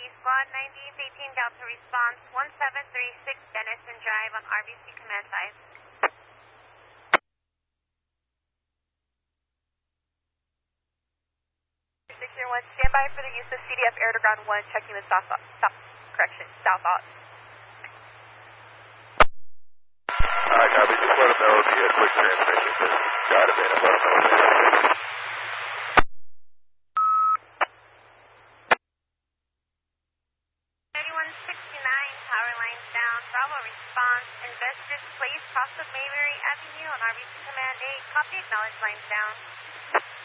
Squad 90, 18 Delta response 1736 Denison Drive on RBC command side. Stand by for the use of CDF air to ground 1, checking the south ops. Copy, just let them know it'll be a quick transmission to God of it. Let them know. 3169, power lines down. Bravo response. Investors place cross of Mayberry Avenue on RBC command 8. Copy, acknowledge lines down.